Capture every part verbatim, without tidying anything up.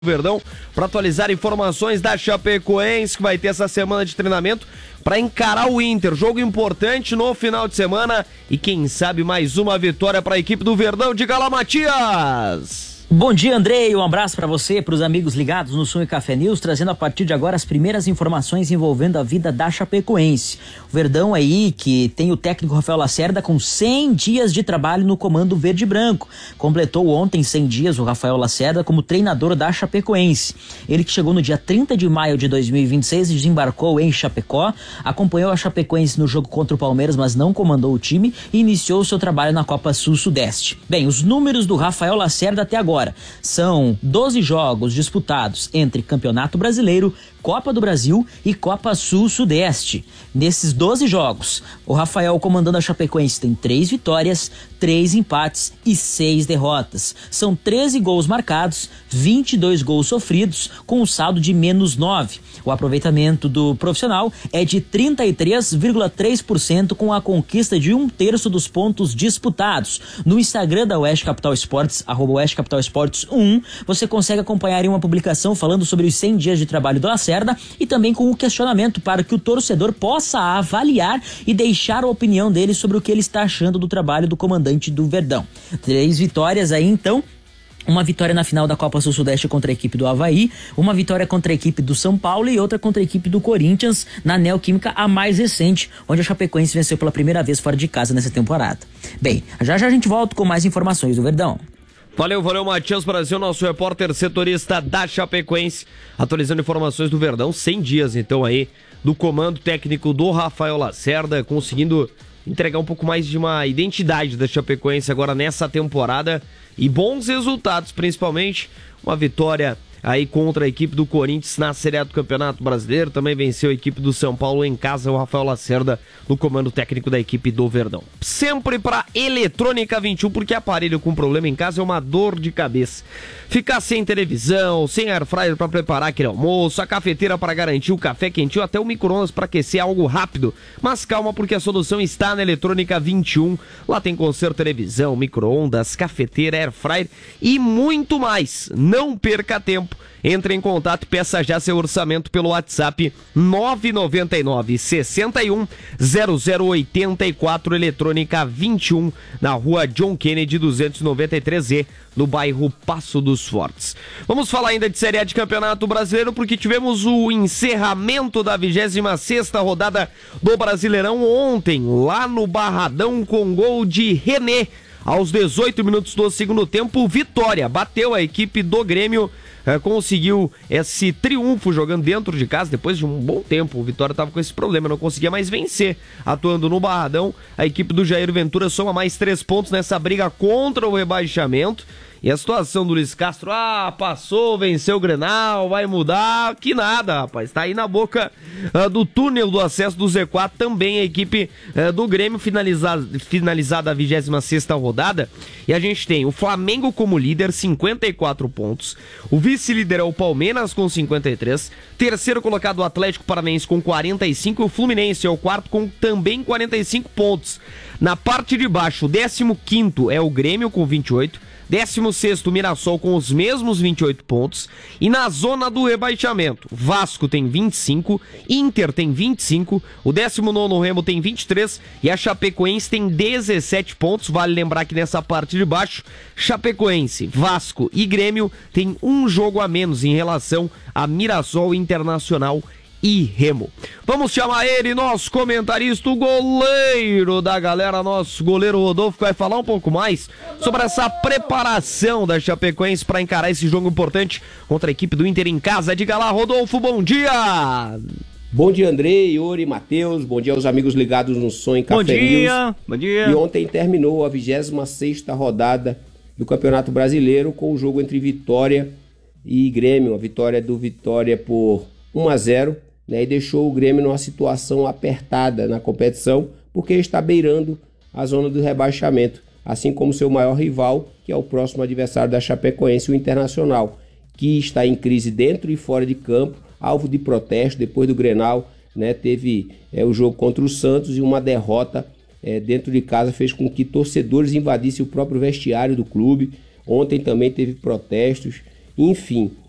Verdão, para atualizar informações da Chapecoense, que vai ter essa semana de treinamento para encarar o Inter. Jogo importante no final de semana e quem sabe mais uma vitória para a equipe do Verdão. Diga lá, Matias! Bom dia, Andrei, um abraço para você, para os amigos ligados no Som e Café News, trazendo a partir de agora as primeiras informações envolvendo a vida da Chapecoense. O Verdão aí, que tem o técnico Rafael Lacerda com cem dias de trabalho no comando verde e branco. Completou ontem cem dias o Rafael Lacerda como treinador da Chapecoense. Ele que chegou no dia trinta de maio de dois mil e vinte e seis e desembarcou em Chapecó, acompanhou a Chapecoense no jogo contra o Palmeiras, mas não comandou o time e iniciou seu trabalho na Copa Sul-Sudeste. Bem, os números do Rafael Lacerda até agora são doze jogos disputados entre Campeonato Brasileiro, Copa do Brasil e Copa Sul-Sudeste. Nesses doze jogos, o Rafael, comandando a Chapecoense, tem três vitórias, três empates e seis derrotas. São treze gols marcados, vinte e dois gols sofridos, com um saldo de menos nove. O aproveitamento do profissional é de trinta e três vírgula três por cento, com a conquista de um terço dos pontos disputados. No Instagram da Oeste Capital Esportes, arroba Oeste Capital Esportes um, você consegue acompanhar uma publicação falando sobre os cem dias de trabalho do Lacerda e também com o questionamento para que o torcedor possa avaliar e deixar a opinião dele sobre o que ele está achando do trabalho do comandante do Verdão. Três vitórias aí, então. Uma vitória na final da Copa Sul-Sudeste contra a equipe do Avaí, uma vitória contra a equipe do São Paulo e outra contra a equipe do Corinthians na Neoquímica, a mais recente, onde a Chapecoense venceu pela primeira vez fora de casa nessa temporada. Bem, já já a gente volta com mais informações do Verdão. Valeu, valeu, Matias Brasil, nosso repórter setorista da Chapecoense, atualizando informações do Verdão, cem dias então aí do comando técnico do Rafael Lacerda, conseguindo entregar um pouco mais de uma identidade da Chapecoense agora nessa temporada e bons resultados, principalmente uma vitória aí contra a equipe do Corinthians na Série A do Campeonato Brasileiro, também venceu a equipe do São Paulo em casa, o Rafael Lacerda no comando técnico da equipe do Verdão. Sempre para Eletrônica vinte e um, porque aparelho com problema em casa é uma dor de cabeça. Ficar sem televisão, sem air fryer para preparar aquele almoço, a cafeteira para garantir o café quentinho, até o micro-ondas para aquecer algo rápido. Mas calma, porque a solução está na Eletrônica vinte e um. Lá tem conserto televisão, micro-ondas, cafeteira, air fryer e muito mais. Não perca tempo. Entre em contato e peça já seu orçamento pelo WhatsApp nove nove nove, seis um, zero zero oito quatro, Eletrônica vinte e um, na rua John Kennedy duzentos e noventa e três E, no bairro Passo dos Fortes. Vamos falar ainda de Série A de Campeonato Brasileiro, porque tivemos o encerramento da vigésima sexta rodada do Brasileirão ontem, lá no Barradão, com gol de René. Aos dezoito minutos do segundo tempo, Vitória bateu a equipe do Grêmio, é, conseguiu esse triunfo jogando dentro de casa depois de um bom tempo. O Vitória estava com esse problema, não conseguia mais vencer. Atuando no Barradão, a equipe do Jair Ventura soma mais três pontos nessa briga contra o rebaixamento. E a situação do Luiz Castro, ah, passou, venceu o Grenal, vai mudar, que nada, rapaz, tá aí na boca uh, do túnel do acesso do Z quatro, também a equipe uh, do Grêmio finalizada, finalizada a vigésima sexta rodada, e a gente tem o Flamengo como líder, cinquenta e quatro pontos, o vice-líder é o Palmeiras com cinquenta e três, terceiro colocado o Atlético Paranaense com quarenta e cinco, e o Fluminense é o quarto com também quarenta e cinco pontos. Na parte de baixo, o décimo quinto é o Grêmio com vinte e oito, décimo sexto o Mirassol com os mesmos vinte e oito pontos. E na zona do rebaixamento, Vasco tem vinte e cinco, Inter tem vinte e cinco, o décimo nono Remo tem vinte e três e a Chapecoense tem dezessete pontos. Vale lembrar que nessa parte de baixo, Chapecoense, Vasco e Grêmio tem um jogo a menos em relação a Mirassol, Internacional e Remo. Vamos chamar ele, nosso comentarista, o goleiro da galera, nosso goleiro Rodolfo, que vai falar um pouco mais sobre essa preparação da Chapecoense para encarar esse jogo importante contra a equipe do Inter em casa. Diga lá, Rodolfo, bom dia! Bom dia, Andrei, Yuri, Matheus, bom dia aos amigos ligados no Som e Café Bom dia, News. Bom dia! E ontem terminou a vigésima sexta rodada do Campeonato Brasileiro com o jogo entre Vitória e Grêmio, a vitória do Vitória por um a zero, né, e deixou o Grêmio numa situação apertada na competição, porque está beirando a zona do rebaixamento, assim como seu maior rival, que é o próximo adversário da Chapecoense, o Internacional, que está em crise dentro e fora de campo, alvo de protesto depois do Grenal, né, teve é, o jogo contra o Santos e uma derrota é, dentro de casa fez com que torcedores invadissem o próprio vestiário do clube. Ontem também teve protestos. Enfim,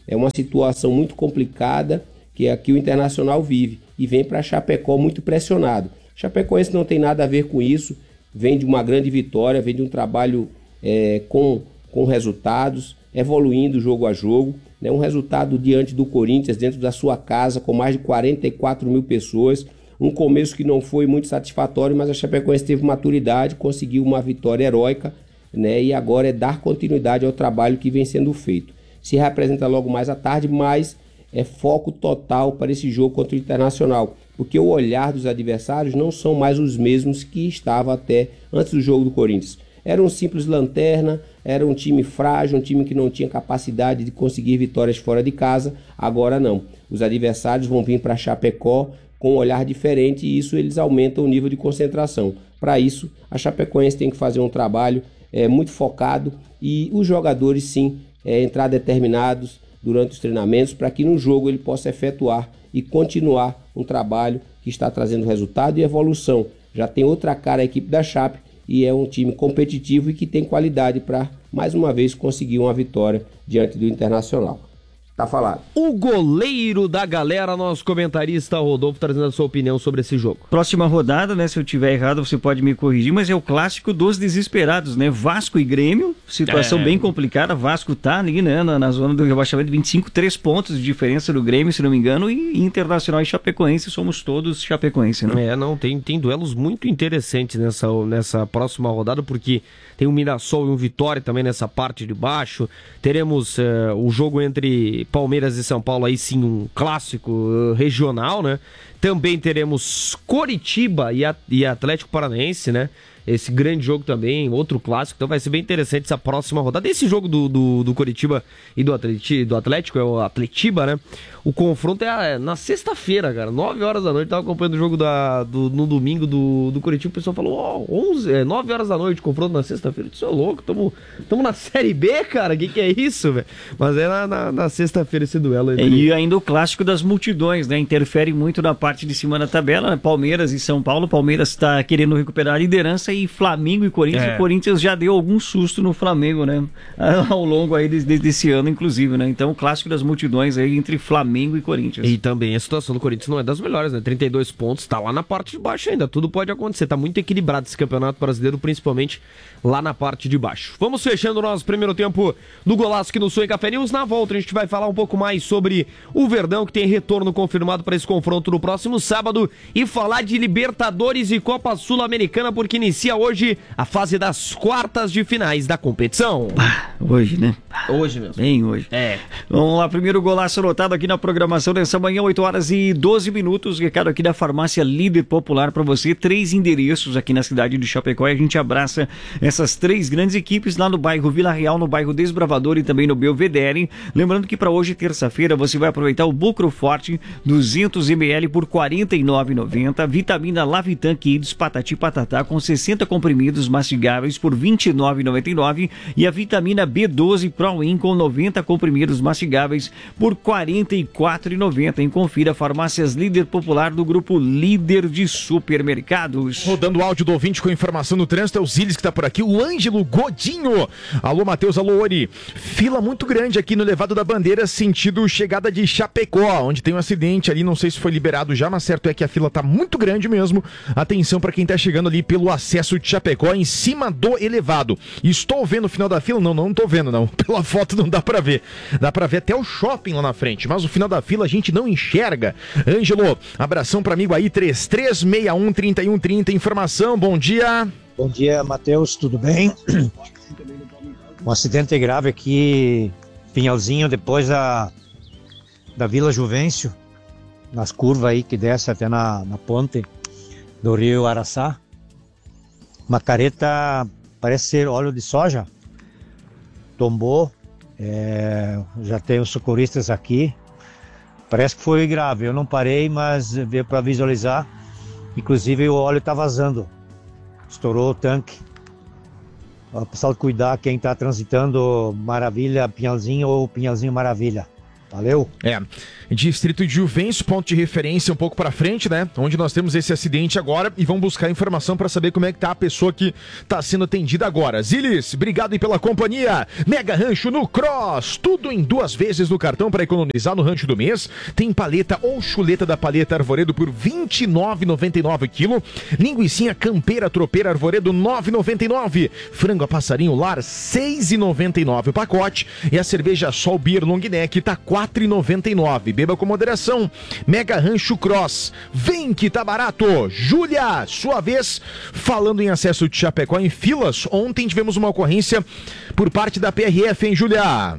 É uma situação muito complicada que aqui o Internacional vive e vem para Chapecó muito pressionado. Chapecoense não tem nada a ver com isso, vem de uma grande vitória, vem de um trabalho é, com, com resultados, evoluindo jogo a jogo, né? Um resultado diante do Corinthians, dentro da sua casa, com mais de quarenta e quatro mil pessoas, um começo que não foi muito satisfatório, mas a Chapecoense teve maturidade, conseguiu uma vitória heróica, né? E agora é dar continuidade ao trabalho que vem sendo feito. Se representa logo mais à tarde, mas é foco total para esse jogo contra o Internacional, porque o olhar dos adversários não são mais os mesmos que estavam até antes do jogo do Corinthians. Era um simples lanterna, era um time frágil, um time que não tinha capacidade de conseguir vitórias fora de casa. Agora não. Os adversários vão vir para Chapecó com um olhar diferente e isso eles aumentam o nível de concentração. Para isso, a Chapecoense tem que fazer um trabalho é, muito focado e os jogadores sim é, entrar determinados durante os treinamentos para que no jogo ele possa efetuar e continuar um trabalho que está trazendo resultado e evolução. Já tem outra cara a equipe da Chape e é um time competitivo e que tem qualidade para, mais uma vez, conseguir uma vitória diante do Internacional. Tá falado. O goleiro da galera, nosso comentarista Rodolfo, trazendo a sua opinião sobre esse jogo. Próxima rodada, né? Se eu tiver errado, você pode me corrigir, mas é o clássico dos desesperados, né? Vasco e Grêmio, situação é. bem complicada. Vasco tá ali, né? Na, na zona do rebaixamento, vinte e cinco, três pontos de diferença do Grêmio, se não me engano, e Internacional e Chapecoense, somos todos Chapecoense, né? É, não, tem, tem duelos muito interessantes nessa, nessa próxima rodada, porque tem um Mirassol e um Vitória também nessa parte de baixo. Teremos uh, o jogo entre Palmeiras e São Paulo, aí sim um clássico uh, regional, né? Também teremos Coritiba e, a, e Atlético Paranaense, né? Esse grande jogo também, outro clássico, então vai ser bem interessante essa próxima rodada. Esse jogo do, do, do Coritiba e do, Atleti, do Atlético, é o Atletiba, né? O confronto é na sexta-feira, cara, nove horas da noite. Tava acompanhando o jogo da, do, no domingo do, do Coritiba, o pessoal falou, ó, oh, é, nove horas da noite, confronto na sexta-feira. Isso é louco, tamo, tamo na Série B, cara, que que é isso, velho? Mas é na, na, na sexta-feira esse duelo. Entre... E ainda o clássico das multidões, né? Interfere muito na parte de cima da tabela, né? Palmeiras e São Paulo. Palmeiras tá querendo recuperar a liderança e Flamengo e Corinthians. É. O Corinthians já deu algum susto no Flamengo, né? Ao longo aí desse, desse ano, inclusive, né? Então o clássico das multidões aí entre Flamengo e Corinthians. E também a situação do Corinthians não é das melhores, né? trinta e dois pontos, tá lá na parte de baixo ainda. Tudo pode acontecer. Tá muito equilibrado esse campeonato brasileiro, principalmente lá na parte de baixo. Vamos fechando o nosso primeiro tempo do Golaço aqui no Sul em Café News. Na volta a gente vai falar um pouco mais sobre o Verdão, que tem retorno confirmado para esse confronto no próximo sábado, e falar de Libertadores e Copa Sul-Americana, porque inicia hoje a fase das quartas de finais da competição. Ah, hoje, né? Hoje mesmo. Bem hoje. É. Vamos lá, primeiro golaço anotado aqui na programação dessa manhã, oito horas e doze minutos. Recado aqui da Farmácia Líder Popular para você. Três endereços aqui na cidade de Chapecó e a gente abraça essas três grandes equipes lá no bairro Vila Real, no bairro Desbravador e também no Belvedere. Lembrando que para hoje, terça-feira, você vai aproveitar o Bucro Forte duzentos mililitros por quarenta e nove reais e noventa centavos. Vitamina Lavitan Kids Patati Patatá com sessenta comprimidos mastigáveis por vinte e nove reais e noventa e nove centavos. E a vitamina B doze Pro Win com noventa comprimidos mastigáveis por quarenta e quatro reais e noventa centavos. Confira Farmácias Líder Popular do grupo Líder de Supermercados. Rodando o áudio do ouvinte com informação no trânsito, é o Zilis que tá por aqui, o Ângelo Godinho. Alô, Matheus, alô, Ori. Fila muito grande aqui no Elevado da Bandeira, sentido chegada de Chapecó, onde tem um acidente ali, não sei se foi liberado já, mas certo é que a fila tá muito grande mesmo. Atenção para quem tá chegando ali pelo acesso de Chapecó, em cima do elevado. Estou vendo o final da fila? Não, não, não tô vendo não. Pela foto não dá para ver. Dá para ver até o shopping lá na frente, mas o final da fila a gente não enxerga. Ângelo, abração para amigo aí, três três seis um, três um três zero, informação, bom dia. Bom dia, Matheus, tudo bem? Um acidente grave aqui, Pinhalzinho, depois da, da Vila Juvencio, nas curvas aí que desce até na, na ponte do Rio Araçá. Uma careta, parece ser óleo de soja, tombou, é, já tem os socorristas aqui. Parece que foi grave, eu não parei, mas veio para visualizar. Inclusive o óleo está vazando, estourou o tanque. O pessoal cuidar quem está transitando Maravilha Pinhalzinho ou Pinhalzinho Maravilha. Valeu. É, Distrito de Juvencio, ponto de referência um pouco pra frente, né? Onde nós temos esse acidente agora e vamos buscar informação pra saber como é que tá a pessoa que tá sendo atendida agora. Zilis, obrigado aí pela companhia. Mega Rancho no Cross, tudo em duas vezes no cartão pra economizar no rancho do mês. Tem paleta ou chuleta da Paleta Arvoredo por vinte e nove reais e noventa e nove centavos quilo. Linguicinha campeira tropeira Arvoredo nove reais e noventa e nove centavos. Frango a passarinho lar seis reais e noventa e nove centavos o pacote. E a cerveja Sol Beer Long Neck tá quatro reais e noventa e nove centavos. Beba com moderação. Mega Rancho Cross. Vem que tá barato. Júlia, sua vez. Falando em acesso de Chapecó em filas, ontem tivemos uma ocorrência por parte da P R F, hein, Júlia?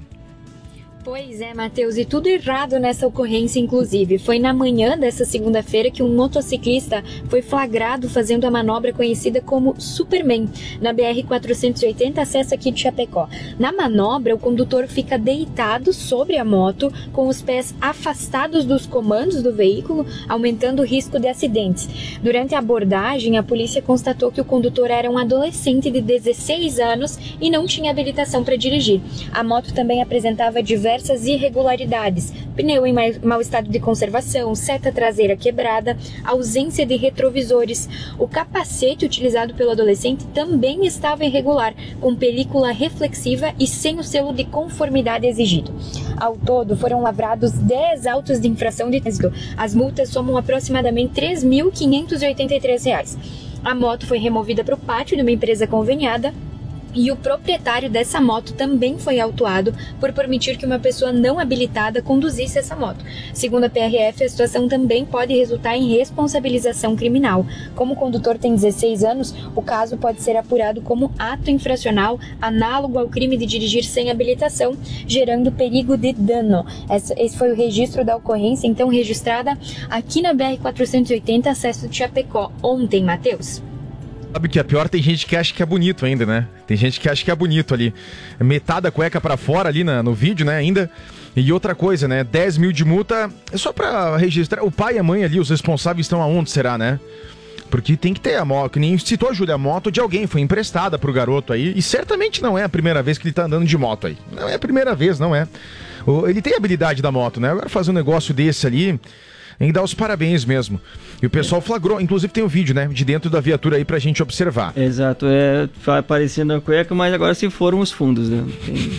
Pois é, Matheus, e tudo errado nessa ocorrência, inclusive. Foi na manhã dessa segunda-feira que um motociclista foi flagrado fazendo a manobra conhecida como Superman, na B R quatrocentos e oitenta, acesso aqui de Chapecó. Na manobra, o condutor fica deitado sobre a moto, com os pés afastados dos comandos do veículo, aumentando o risco de acidentes. Durante a abordagem, a polícia constatou que o condutor era um adolescente de dezesseis anos e não tinha habilitação para dirigir. A moto também apresentava diversas diversas irregularidades, pneu em mau estado de conservação, seta traseira quebrada, ausência de retrovisores. O capacete utilizado pelo adolescente também estava irregular, com película reflexiva e sem o selo de conformidade exigido. Ao todo, foram lavrados dez autos de infração de trânsito. As multas somam aproximadamente três mil quinhentos e oitenta e três reais. A moto foi removida para o pátio de uma empresa conveniada, e o proprietário dessa moto também foi autuado por permitir que uma pessoa não habilitada conduzisse essa moto. Segundo a P R F, a situação também pode resultar em responsabilização criminal. Como o condutor tem dezesseis anos, o caso pode ser apurado como ato infracional análogo ao crime de dirigir sem habilitação, gerando perigo de dano. Esse foi o registro da ocorrência, então registrada aqui na B R quatrocentos e oitenta, acesso de Chapecó, ontem, Matheus. Sabe o que é pior? Tem gente que acha que é bonito ainda, né? Tem gente que acha que é bonito ali. Metade da cueca pra fora ali na, no vídeo, né, ainda. E outra coisa, né? dez mil de multa é só pra registrar. O pai e a mãe ali, os responsáveis estão aonde, será, né? Porque tem que ter a moto, que nem citou a Júlia, a moto de alguém, foi emprestada pro garoto aí. E certamente não é a primeira vez que ele tá andando de moto aí. Não é a primeira vez, não é. Ele tem habilidade da moto, né? Agora fazer um negócio desse ali... Tem que dar os parabéns mesmo. E o pessoal flagrou, inclusive tem um vídeo, né, de dentro da viatura aí pra gente observar. Exato, é aparecendo a cueca, mas agora se foram os fundos, né? Tem...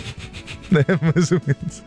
É, mais ou menos.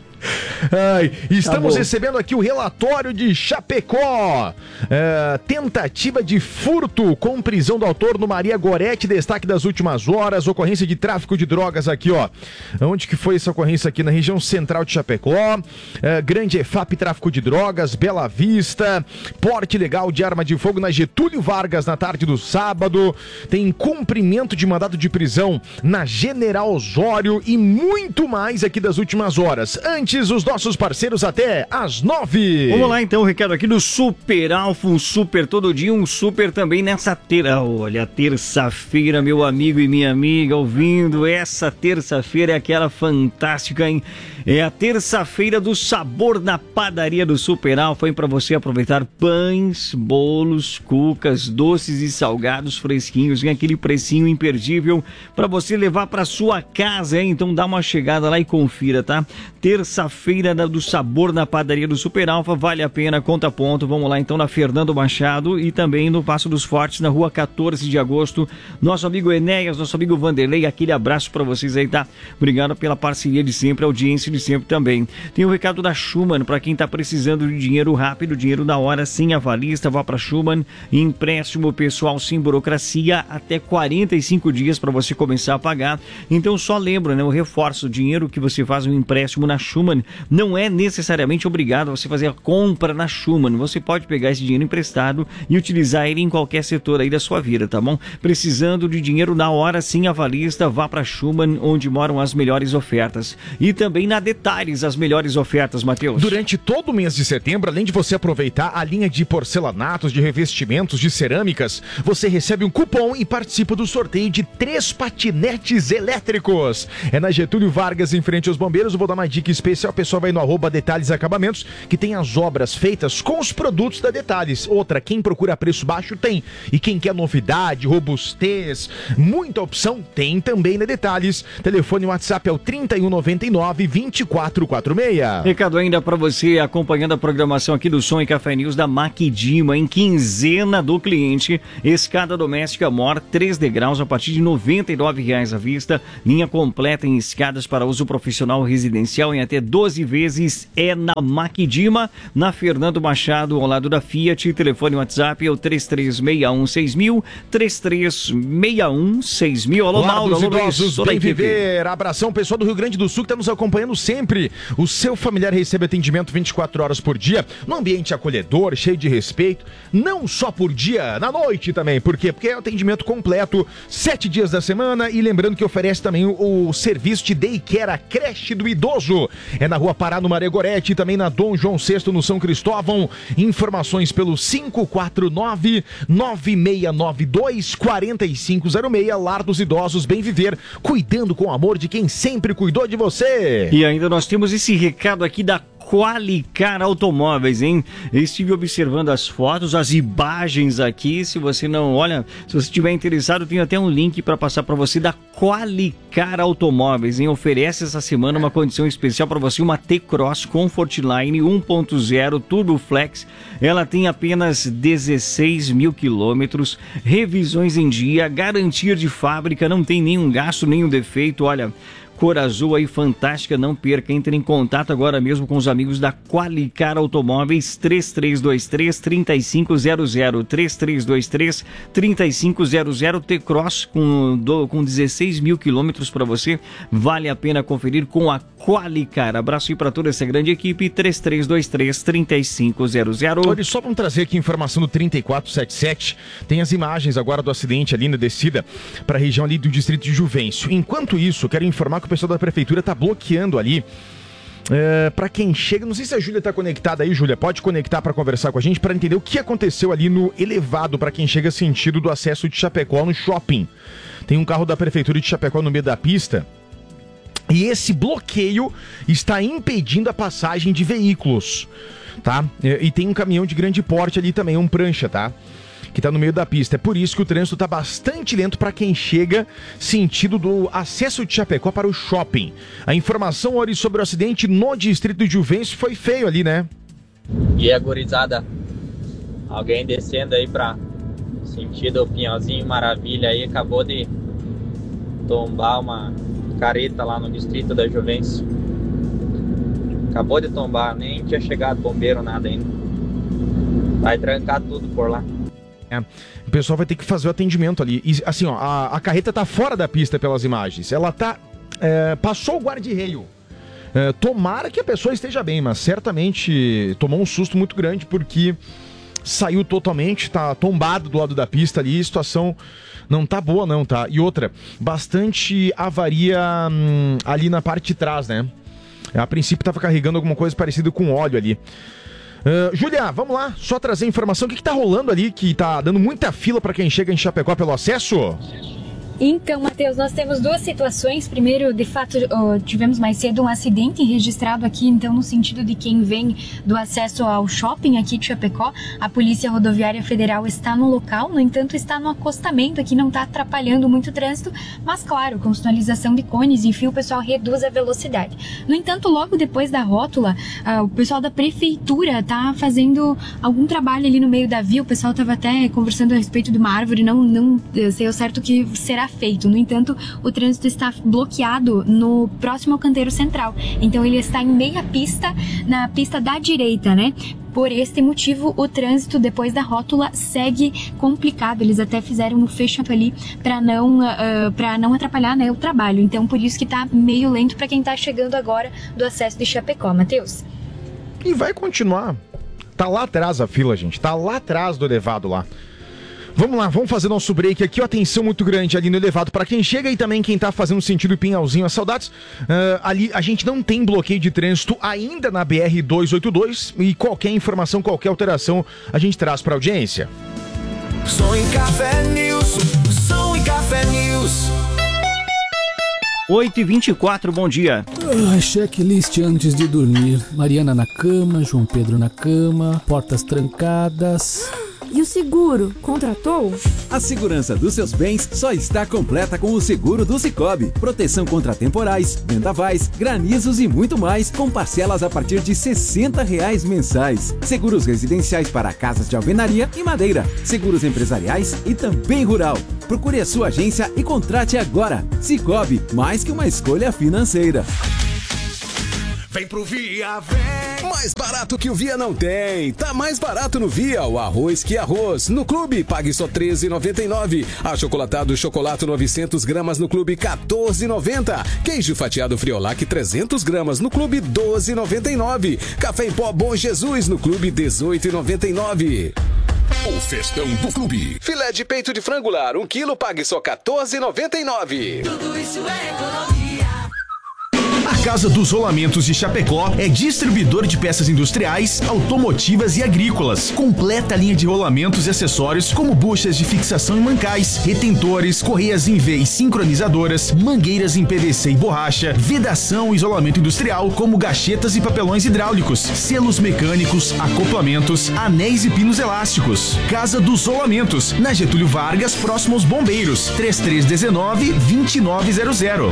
Ai, estamos tá recebendo aqui o relatório de Chapecó. É, tentativa de furto com prisão do autor no Maria Gorete, destaque das últimas horas, ocorrência de tráfico de drogas aqui, ó. Onde que foi essa ocorrência aqui? Na região central de Chapecó. É, Grande E F A P, tráfico de drogas, Bela Vista, porte ilegal de arma de fogo na Getúlio Vargas na tarde do sábado. Tem cumprimento de mandado de prisão na General Osório e muito mais aqui das últimas horas. Antes os nossos parceiros até às nove. Vamos lá então, o recado aqui do Super Alfa, um super todo dia, um super também nessa terça. Olha, terça-feira, meu amigo e minha amiga ouvindo, essa terça-feira é aquela fantástica, hein? É a terça-feira do sabor na padaria do Super Alfa, hein? Pra você aproveitar pães, bolos, cucas, doces e salgados fresquinhos, em aquele precinho imperdível pra você levar pra sua casa, hein? Então dá uma chegada lá e confira, tá? Terça-feira do sabor na padaria do Super Alfa, vale a pena, conta ponto. Vamos lá então na Fernando Machado e também no Passo dos Fortes, na rua quatorze de agosto. Nosso amigo Enéas, nosso amigo Vanderlei, aquele abraço pra vocês aí, tá? Obrigado pela parceria de sempre, audiência de sempre também. Tem o recado da Schumann, pra quem tá precisando de dinheiro rápido, dinheiro na hora, sem avalista, vá pra Schumann, empréstimo pessoal sem burocracia, até quarenta e cinco dias pra você começar a pagar. Então só lembra, né? O reforço, o dinheiro que você faz um empréstimo na Schumann não é necessariamente obrigado a você fazer a compra na Schumann. Você pode pegar esse dinheiro emprestado e utilizar ele em qualquer setor aí da sua vida, tá bom? Precisando de dinheiro na hora, sem avalista, vá para Schumann, onde moram as melhores ofertas. E também na Detalhes, as melhores ofertas, Matheus. Durante todo o mês de setembro, além de você aproveitar a linha de porcelanatos, de revestimentos, de cerâmicas, você recebe um cupom e participa do sorteio de três patinetes elétricos. É na Getúlio Vargas, em frente aos bombeiros. Eu vou dar uma dica especial, o pessoal vai no arroba Detalhes Acabamentos, que tem as obras feitas com os produtos da Detalhes. Outra, quem procura preço baixo tem, e quem quer novidade, robustez, muita opção, tem também na Detalhes. Telefone WhatsApp é o trinta e um noventa e nove, vinte dois quatro quatro seis. Recado ainda para você acompanhando a programação aqui do Som e Café News da Maquidima, em quinzena do cliente, escada doméstica Mor, três degraus a partir de noventa e nove reais à vista, linha completa em escadas para uso profissional residencial em até doze vezes é na Maquidima, na Fernando Machado, ao lado da Fiat. Telefone WhatsApp é o três três seis um seis mil, três três seis um seis mil. Alô, Mauro, alô, idosos, bem viver. Abração, pessoal do Rio Grande do Sul que está nos acompanhando sempre. O seu familiar recebe atendimento vinte e quatro horas por dia, num ambiente acolhedor, cheio de respeito, não só por dia, na noite também. Por quê? Porque é atendimento completo, sete dias da semana, e lembrando que oferece também o, o serviço de daycare, a creche do idoso. É na Rua Pará, no Maré Gorete, também na Dom João sexto, no São Cristóvão. Informações pelo cinco quatro nove, nove seis nove dois, quatro cinco zero seis. Lar dos Idosos Bem Viver, cuidando com amor de quem sempre cuidou de você. E ainda nós temos esse recado aqui da Qualicar Automóveis, hein? Eu estive observando as fotos, as imagens aqui. Se você não, olha, se você estiver interessado, tem até um link para passar para você da Qualicar Automóveis, hein? Oferece essa semana uma condição especial para você, uma T-Cross Comfortline um ponto zero Turbo Flex. Ela tem apenas dezesseis mil quilômetros, revisões em dia, garantia de fábrica, não tem nenhum gasto, nenhum defeito. Olha, cor azul aí fantástica, não perca. Entre em contato agora mesmo com os amigos da Qualicar Automóveis. Três três dois três, três cinco zero zero, três três dois três, três cinco zero zero. T-Cross com, do, com dezesseis mil quilômetros para você, vale a pena conferir com a Qualicar. Abraço aí para toda essa grande equipe. Três três dois três, três cinco zero zero. Olha, só vamos trazer aqui informação do trinta e quatro setenta e sete. Tem as imagens agora do acidente ali na descida para a região ali do distrito de Juvencio. Enquanto isso, eu quero informar que o pessoal da prefeitura está bloqueando ali é, para quem chega. Não sei se a Júlia está conectada aí. Júlia, pode conectar para conversar com a gente, para entender o que aconteceu ali no elevado para quem chega sentido do acesso de Chapecó no shopping. Tem um carro da prefeitura de Chapecó no meio da pista e esse bloqueio está impedindo a passagem de veículos, tá? E, e tem um caminhão de grande porte ali também, um prancha, tá? Que está no meio da pista. É por isso que o trânsito está bastante lento para quem chega sentido do acesso de Chapecó para o shopping. A informação, Ori, sobre o acidente no distrito de Juvencio foi feio ali, né? E a gurizada, alguém descendo aí para sentido o Pinhalzinho Maravilha aí, acabou de tombar uma careta lá no distrito da Juvencio. Acabou de tombar, nem tinha chegado bombeiro, nada ainda. Vai trancar tudo por lá. É, o pessoal vai ter que fazer o atendimento ali. E, assim, ó, a, a carreta tá fora da pista pelas imagens. Ela tá... É, passou o guarda-reio. É, tomara que a pessoa esteja bem, mas certamente tomou um susto muito grande porque saiu totalmente, tá tombado do lado da pista ali. A situação não tá boa não, tá? E outra, bastante avaria hum, ali na parte de trás, né? A princípio tava carregando alguma coisa parecida com óleo ali. Uh, Júlia, vamos lá, só trazer informação. O que, que tá rolando ali, que tá dando muita fila para quem chega em Chapecó pelo acesso? Então, Matheus, nós temos duas situações. Primeiro, de fato, tivemos mais cedo um acidente registrado aqui, então, no sentido de quem vem do acesso ao shopping aqui de Chapecó. A Polícia Rodoviária Federal está no local, no entanto, está no acostamento aqui, não está atrapalhando muito o trânsito, mas, claro, com sinalização de cones, enfim, o pessoal reduz a velocidade. No entanto, logo depois da rótula, o pessoal da prefeitura está fazendo algum trabalho ali no meio da via. O pessoal estava até conversando a respeito de uma árvore, não, não sei ao certo que será feito. No entanto, o trânsito está bloqueado no próximo ao canteiro central. Então ele está em meia pista, na pista da direita, né? Por este motivo, o trânsito depois da rótula segue complicado. Eles até fizeram um fechamento ali para não, uh, para não atrapalhar, né, o trabalho. Então, por isso que está meio lento para quem está chegando agora do acesso de Chapecó, Matheus. E vai continuar. Tá lá atrás a fila, gente. Tá lá atrás do elevado lá. Vamos lá, vamos fazer nosso break aqui. Ó, atenção muito grande ali no elevado para quem chega e também quem tá fazendo sentido Pinhalzinho. As saudades, uh, ali a gente não tem bloqueio de trânsito ainda na B R duzentos e oitenta e dois e qualquer informação, qualquer alteração a gente traz para audiência. Som e Café News, Som e Café News. oito e vinte e quatro, bom dia. Ah, checklist antes de dormir. Mariana na cama, João Pedro na cama, portas trancadas. E o seguro, contratou? A segurança dos seus bens só está completa com o seguro do Sicoob. Proteção contra temporais, vendavais, granizos e muito mais, com parcelas a partir de sessenta reais mensais. Seguros residenciais para casas de alvenaria e madeira. Seguros empresariais e também rural. Procure a sua agência e contrate agora. Sicoob, mais que uma escolha financeira. Vem pro Via, vem! Mais barato que o Via não tem. Tá mais barato no Via, o arroz que arroz. No Clube, pague só treze reais e noventa e nove centavos. Achocolatado chocolate novecentos gramas no Clube, quatorze reais e noventa centavos. Queijo fatiado Friolac trezentos gramas no Clube, doze reais e noventa e nove centavos. Café em pó Bom Jesus no Clube, dezoito reais e noventa e nove centavos. O festão do Clube. Filé de peito de frango lar, um quilo, pague só quatorze reais e noventa e nove centavos. Tudo isso é economia. A Casa dos Rolamentos de Chapecó é distribuidor de peças industriais, automotivas e agrícolas. Completa linha de rolamentos e acessórios como buchas de fixação e mancais, retentores, correias em V e sincronizadoras, mangueiras em P V C e borracha, vedação e isolamento industrial como gachetas e papelões hidráulicos, selos mecânicos, acoplamentos, anéis e pinos elásticos. Casa dos Rolamentos, na Getúlio Vargas, próximo aos Bombeiros, trinta e três dezenove, vinte e nove zero zero.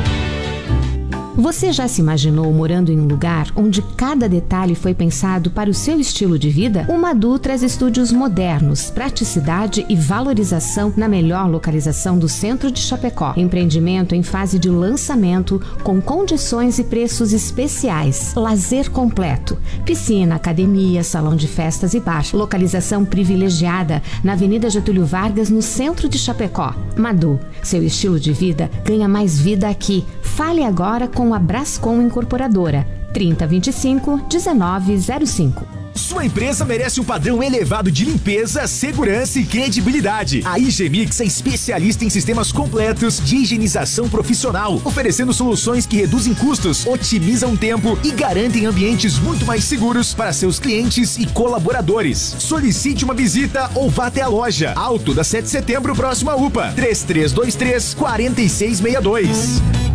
Você já se imaginou morando em um lugar onde cada detalhe foi pensado para o seu estilo de vida? O Madu traz estúdios modernos, praticidade e valorização na melhor localização do centro de Chapecó. Empreendimento em fase de lançamento, com condições e preços especiais. Lazer completo. Piscina, academia, salão de festas e bar. Localização privilegiada na Avenida Getúlio Vargas, no centro de Chapecó. Madu, seu estilo de vida ganha mais vida aqui. Fale agora com a Brascom Incorporadora, trinta, vinte e cinco, dezenove zero cinco. Sua empresa merece um padrão elevado de limpeza, segurança e credibilidade. A Higienix é especialista em sistemas completos de higienização profissional, oferecendo soluções que reduzem custos, otimizam tempo e garantem ambientes muito mais seguros para seus clientes e colaboradores. Solicite uma visita ou vá até a loja. Alto da sete de setembro, próximo à U P A. três três dois três, quatro seis seis dois.